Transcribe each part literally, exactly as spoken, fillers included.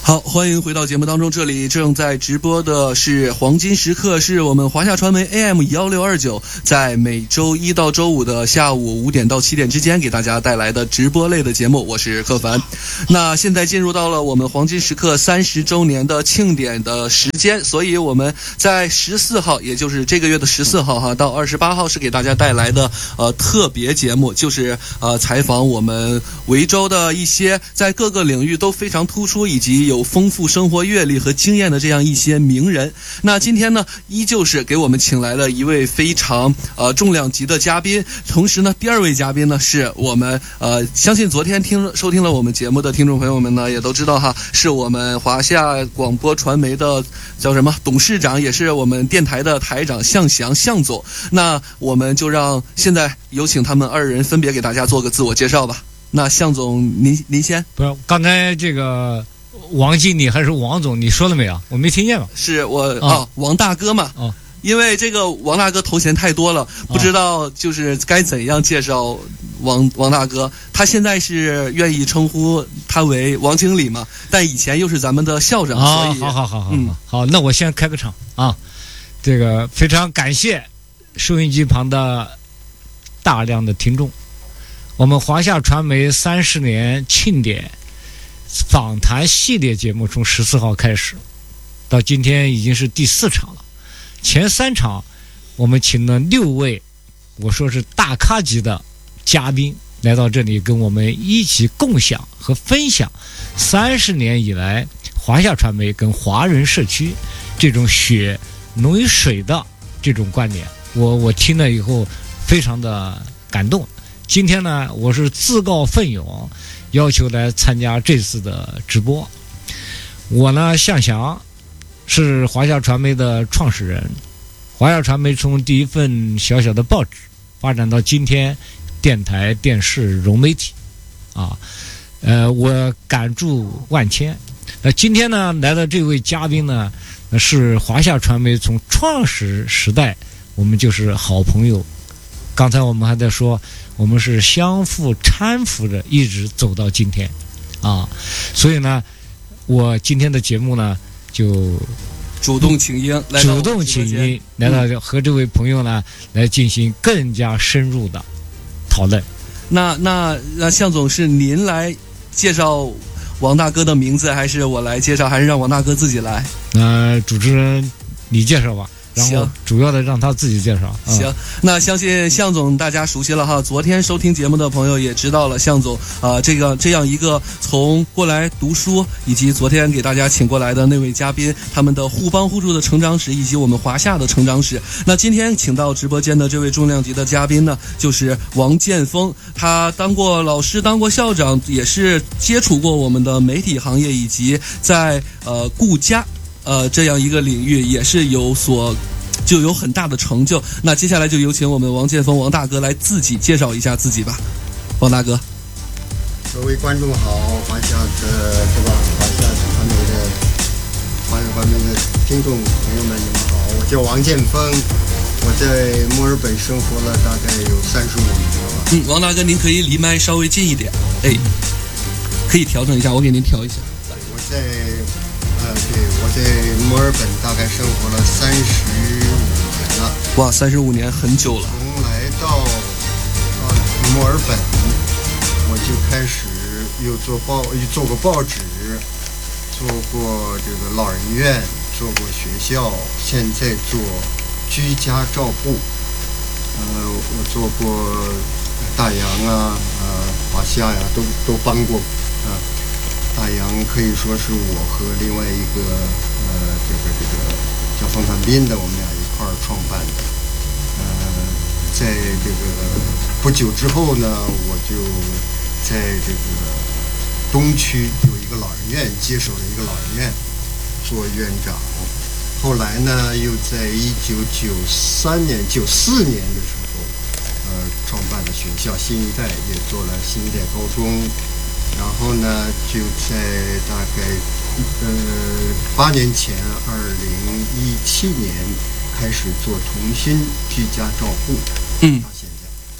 好，欢迎回到节目当中，这里正在直播的是黄金时刻，是我们华夏传媒 A M 一六二九在每周一到周五的下午五点到七点之间给大家带来的直播类的节目，我是柯凡。那现在进入到了我们黄金时刻三十周年的庆典的时间，所以我们在十四号，也就是这个月的十四号哈到二十八号是给大家带来的呃特别节目，就是呃采访我们维州的一些在各个领域都非常突出以及有有丰富生活阅历和经验的这样一些名人。那今天呢，依旧是给我们请来了一位非常呃重量级的嘉宾。同时呢，第二位嘉宾呢，是我们呃，相信昨天听收听了我们节目的听众朋友们呢，也都知道哈，是我们华夏广播传媒的叫什么董事长，也是我们电台的台长向翔向总。那我们就让现在有请他们二人分别给大家做个自我介绍吧。那向总，您您先。 不是，刚才这个。王经理还是王总，你说了没有？我没听见吧？ 是我啊、哦，王大哥嘛。 哦， 因为这个王大哥头衔太多了，不知道就是该怎样介绍王王大哥。他现在是愿意称呼他为王经理嘛，但以前又是咱们的校长， 啊、 所以好好好好嗯好，那我先开个场啊。这个非常感谢收音机旁的大量的听众，我们华夏传媒三十年庆典。访谈系列节目从十四号开始，到今天已经是第四场了。前三场我们请了六位，我说是大咖级的嘉宾来到这里，跟我们一起共享和分享三十年以来华夏传媒跟华人社区这种血浓于水的这种观点。我我听了以后非常的感动。今天呢，我是自告奋勇。要求来参加这次的直播。我呢，向翔是华夏传媒的创始人。华夏传媒从第一份小小的报纸发展到今天电台、电视、融媒体，啊，呃，我感触万千。那今天呢，来的这位嘉宾呢，是华夏传媒从创始时代我们就是好朋友。刚才我们还在说。我们是相互搀扶着一直走到今天，啊，所以呢，我今天的节目呢就主动请缨， 主动请缨来到和这位朋友呢、嗯、来进行更加深入的讨论。 那那那向总是您来介绍王大哥的名字，还是我来介绍，还是让王大哥自己来？ 呃，主持人你介绍吧。然后主要的让他自己介绍。 行、嗯，那相信向总大家熟悉了哈。昨天收听节目的朋友也知道了，向总啊、呃，这个这样一个从过来读书，以及昨天给大家请过来的那位嘉宾，他们的互帮互助的成长史，以及我们华夏的成长史。那今天请到直播间的这位重量级的嘉宾呢，就是王建峰。他当过老师，当过校长，也是接触过我们的媒体行业，以及在呃顾家。呃，这样一个领域也是有所，就有很大的成就。那接下来就有请我们王建峰王大哥来自己介绍一下自己吧，王大哥。 各位观众好，华夏的是吧？华夏传媒的华夏传媒的听众朋友们，你们好，我叫王建峰，我在墨尔本生活了大概有三十五年了吧。 嗯，王大哥，您可以离麦稍微近一点，哎，可以调整一下，我给您调一下。 我在。呃，对，我在墨尔本大概生活了三十五年了。 哇，三十五年很久了。 从来到呃墨尔本，我就开始又做报，又做过报纸，做过这个老人院，做过学校，现在做居家照护。呃，我做过大洋啊，呃，华夏呀，都都帮过啊。大洋可以说是我和另外一个呃这个这个叫冯传斌的，我们俩一块儿创办的。呃，在这个不久之后呢，我就在这个东区有一个老人院，接手了一个老人院做院长。后来呢，又在一九九三年、九四年的时候，呃，创办了学校新一代，也做了新一代高中。然后呢，就在大概呃八年前，二零一七年开始做同心居家照护， 嗯， 到现在。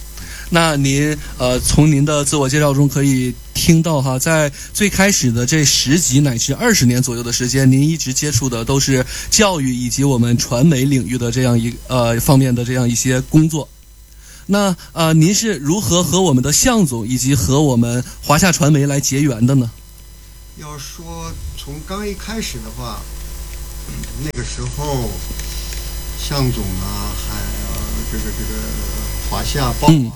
那您呃，从您的自我介绍中可以听到哈，在最开始的这十几乃至二十年左右的时间，您一直接触的都是教育以及我们传媒领域的这样一呃方面的这样一些工作。那呃，您是如何和我们的向总以及和我们华夏传媒来结缘的呢？ 要说从刚一开始的话，那个时候向总啊，还呃这个这个华夏报啊。嗯，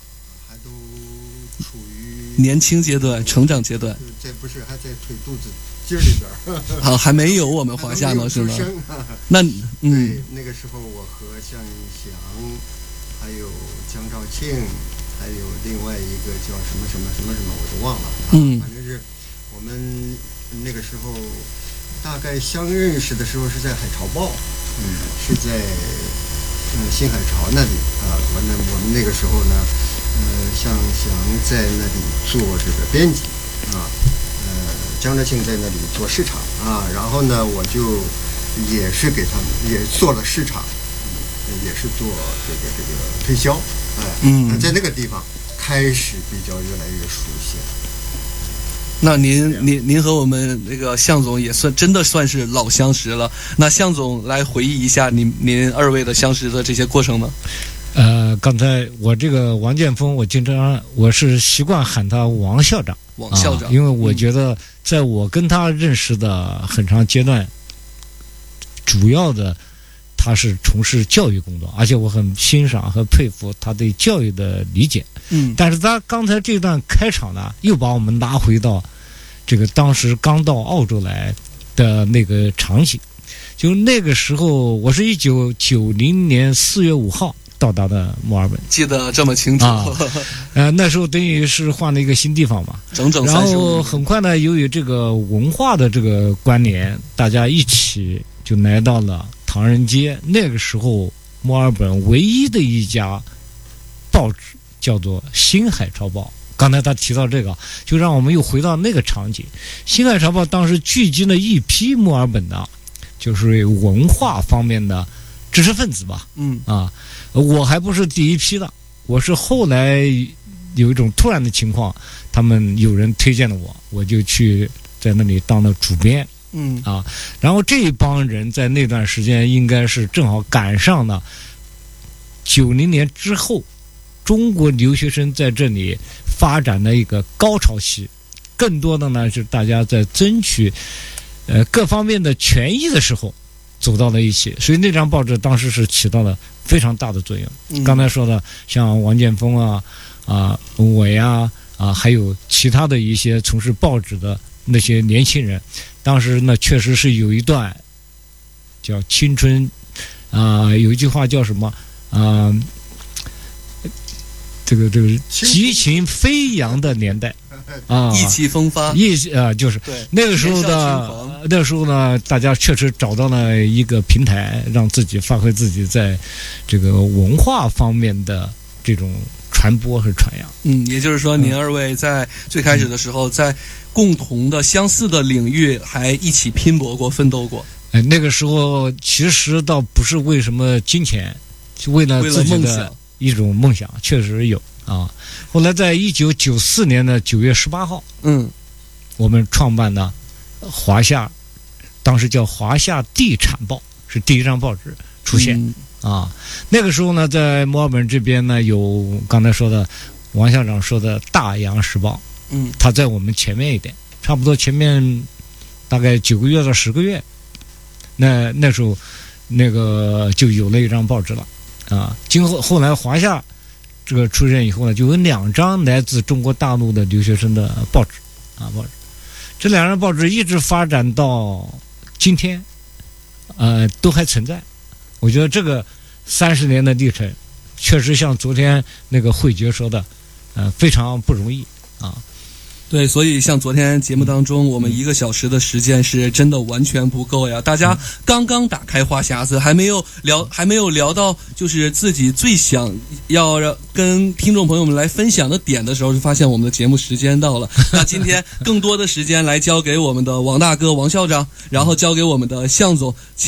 年轻阶段，成长阶段， 这不是还在腿肚子筋里边好，还没有我们华夏呢，是吗？那嗯， 对，那个时候我和向义祥，还有江兆庆，还有另外一个叫什么什么什么什么，我都忘了。 嗯， 反正是我们那个时候大概相认识的时候是在海潮报，嗯，是在嗯新海潮那里啊。完了，我们那个时候呢。呃，向祥在那里做这个编辑啊，呃，江浙庆在那里做市场啊，然后呢，我就也是给他们也做了市场，嗯、也是做这个这个推销，哎、呃， 嗯， 在那个地方开始比较越来越熟悉了。 那您您您和我们那个向总也算真的算是老相识了。那向总来回忆一下您您二位的相识的这些过程吗？ 呃，刚才我这个王建峰，我经常我是习惯喊他王校长， 王校长， 啊、因为我觉得在我跟他认识的很长阶段，嗯、主要的他是从事教育工作，而且我很欣赏和佩服他对教育的理解。 嗯， 但是他刚才这段开场呢，又把我们拉回到这个当时刚到澳洲来的那个场景，就那个时候，我是一九九零年四月五号。到达的墨尔本， 记得这么清楚。 啊、呃，那时候等于是换了一个新地方嘛， 整整然三十五年。 后很快呢，由于这个文化的这个关联，大家一起就来到了唐人街。那个时候，墨尔本唯一的一家报纸叫做《新海潮报》。刚才他提到这个，就让我们又回到那个场景。《新海潮报》当时聚集了一批墨尔本的，就是文化方面的知识分子吧。 嗯啊。我还不是第一批的，我是后来有一种突然的情况，他们有人推荐了我，我就去在那里当了主编。 嗯啊，然后这帮人在那段时间应该是正好赶上了九零年之后，中国留学生在这里发展的一个高潮期，更多的呢是大家在争取呃各方面的权益的时候走到了一起，所以那张报纸当时是起到了非常大的作用。 嗯、 刚才说的像王建峰啊啊我呀啊还有其他的一些从事报纸的那些年轻人，当时呢确实是有一段叫青春啊、呃、有一句话叫什么啊、呃、这个这个激情飞扬的年代啊， 意气风发， 意啊、呃，就是那个时候的那个时候呢，大家确实找到了一个平台，让自己发挥自己在这个文化方面的这种传播和传扬。 嗯，也就是说，您二位在最开始的时候，嗯、在共同的相似的领域还一起拼搏过、奋斗过。 哎，那个时候其实倒不是为什么金钱，就为了自己的一种梦想，确实有。啊，后来在一九九四年的九月十八号， 嗯， 我们创办的华夏，当时叫华夏地产报，是第一张报纸出现、嗯、啊。那个时候呢，在墨尔本这边呢，有刚才说的王校长说的大洋时报， 嗯， 他在我们前面一点，差不多前面大概九个月到十个月，那那时候那个就有了一张报纸了啊。今后后来华夏这个出现以后呢，就有两张来自中国大陆的留学生的报纸啊，报纸。这两张报纸一直发展到今天，呃，都还存在。我觉得这个三十年的历程，确实像昨天那个慧觉说的，呃，非常不容易啊。 对，所以像昨天节目当中，我们一个小时的时间是真的完全不够呀。大家刚刚打开话匣子，还没有聊，还没有聊到就是自己最想要跟听众朋友们来分享的点的时候，就发现我们的节目时间到了。那今天更多的时间来交给我们的王大哥、王校长，然后交给我们的向总，请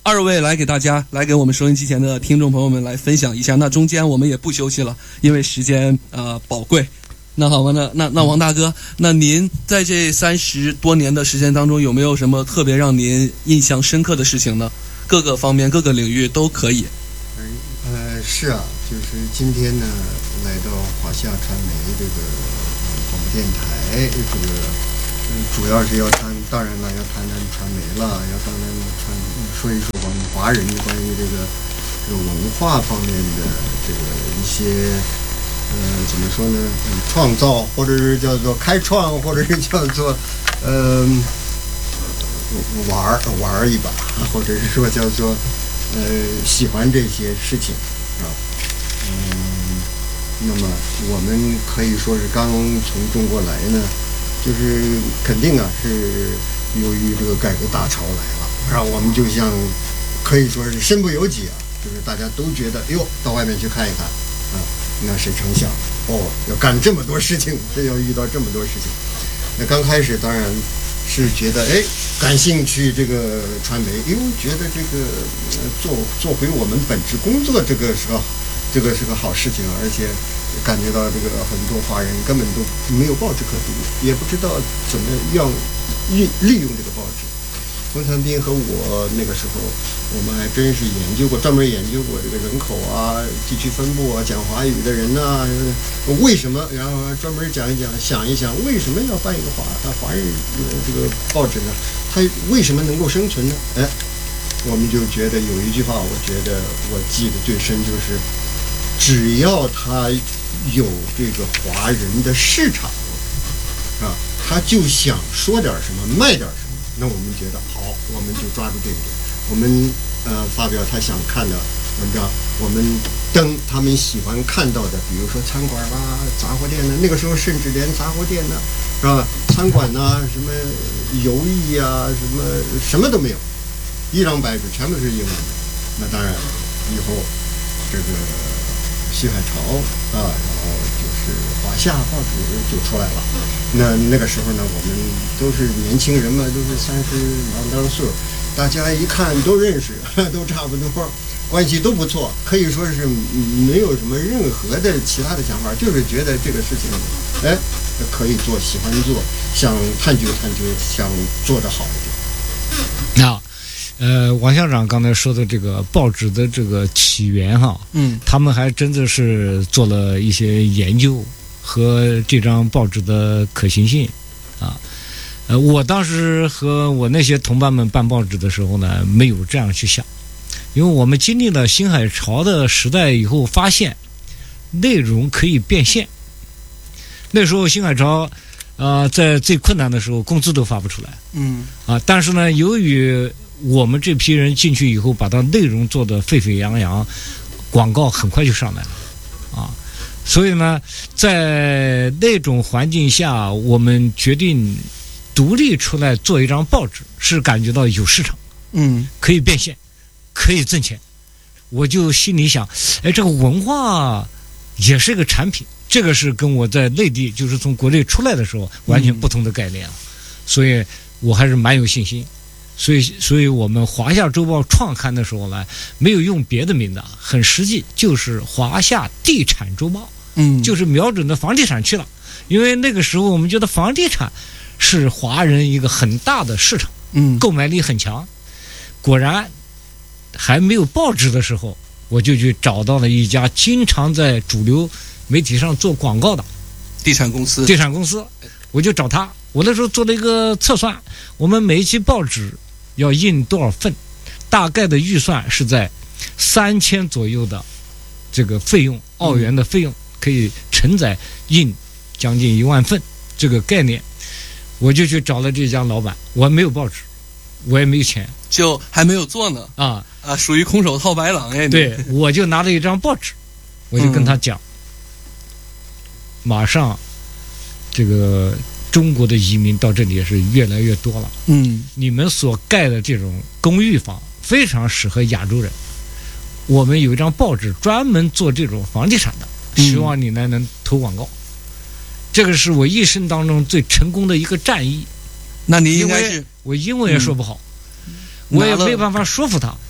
二位来给大家，来给我们收音机前的听众朋友们来分享一下。那中间我们也不休息了，因为时间呃宝贵。那好吧，那那那王大哥，那您在这三十多年的时间当中，有没有什么特别让您印象深刻的事情呢？各个方面、各个领域都可以。 呃，是啊，就是今天呢，来到华夏传媒这个广播电台，这个嗯，主要是要谈，当然了，要谈谈传媒了，要当然传说一说我们华人关于这个这个文化方面的这个一些。呃，怎么说呢？嗯，创造，或者是叫做开创，或者是叫做，呃，玩儿玩儿一把，或者是说叫做，呃，喜欢这些事情，是吧？嗯，那么我们可以说是刚从中国来呢，就是肯定啊，是由于这个改革大潮来了，然后我们就像可以说是身不由己啊，就是大家都觉得，哟，到外面去看一看，啊。那谁成想哦，要干这么多事情，这要遇到这么多事情。那刚开始当然是觉得哎感兴趣这个传媒，因为觉得这个、呃、做做回我们本职工作，这个是个这个是个好事情，而且感觉到这个很多华人根本都没有报纸可读，也不知道怎么样利利用这个报纸。冯传斌和我那个时候，我们还真是研究过，专门研究过这个人口啊、地区分布啊、讲华语的人呐、啊，为什么？然后专门讲一讲，想一想为什么要办一个华华人这个报纸呢？它为什么能够生存呢？哎，我们就觉得有一句话，我觉得我记得最深，就是只要他有这个华人的市场啊，他就想说点什么，卖点什么。那我们觉得好，我们就抓住这一点，我们呃发表他想看的文章，我们登他们喜欢看到的，比如说餐馆啦、杂货店呢，那个时候甚至连杂货店呢，是吧？餐馆呐、什么游艺啊，什么什么都没有，一张白纸，全部是英文的。那当然，以后这个西海潮啊，然后就是华夏报纸就出来了。那那个时候呢，我们都是年轻人嘛，都是三十郎当岁，大家一看都认识，都差不多，关系都不错，可以说是没有什么任何的其他的想法，就是觉得这个事情，哎，可以做，喜欢做，想探究探究，想做得好一点。那。呃，王校长刚才说的这个报纸的这个起源哈， 嗯， 他们还真的是做了一些研究和这张报纸的可行性啊。呃，我当时和我那些同伴们办报纸的时候呢，没有这样去想，因为我们经历了新海潮的时代以后，发现内容可以变现。那时候新海潮，呃，在最困难的时候，工资都发不出来， 嗯， 啊，但是呢，由于我们这批人进去以后，把它内容做得沸沸扬扬，广告很快就上来了，啊，所以呢，在那种环境下，我们决定独立出来做一张报纸，是感觉到有市场， 嗯， 可以变现，可以挣钱。我就心里想，哎，这个文化也是个产品，这个是跟我在内地，就是从国内出来的时候完全不同的概念啊，嗯、所以我还是蛮有信心。所以，所以我们华夏周报创刊的时候呢，没有用别的名字，很实际，就是华夏地产周报， 嗯， 就是瞄准的房地产去了。因为那个时候我们觉得房地产是华人一个很大的市场， 嗯， 购买力很强。果然，还没有报纸的时候，我就去找到了一家经常在主流媒体上做广告的地产公司， 地产公司，我就找他。我那时候做了一个测算，我们每一期报纸要印多少份，大概的预算是在三千左右的这个费用，澳元的费用可以承载印将近一万份这个概念。我就去找了这家老板，我没有报纸，我也没有钱， 就还没有做呢啊啊，属于空手套白狼哎。 对，我就拿了一张报纸，我就跟他讲，嗯、马上这个。中国的移民到这里也是越来越多了， 嗯， 你们所盖的这种公寓房非常适合亚洲人。我们有一张报纸专门做这种房地产的，希望你呢能投广告。嗯、这个是我一生当中最成功的一个战役。 那你应该是我英文也说不好，嗯、我也没办法说服他。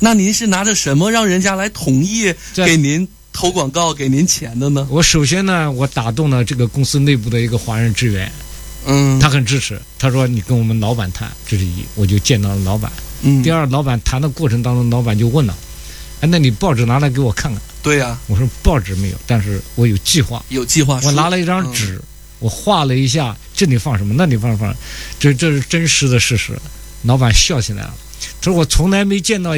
那您是拿着什么让人家来同意给您投广告、给您钱的呢？ 我首先呢，我打动了这个公司内部的一个华人职员， 嗯， 他很支持，他说你跟我们老板谈，这是一，我就见到了老板。 嗯， 第二，老板谈的过程当中，老板就问了，哎，那你报纸拿来给我看看。 对呀、啊， 我说报纸没有，但是我有计划， 有计划书。 我拿了一张纸，嗯、我画了一下，这里放什么，那里放什么，这这是真实的事实。老板笑起来了，他说我从来没见到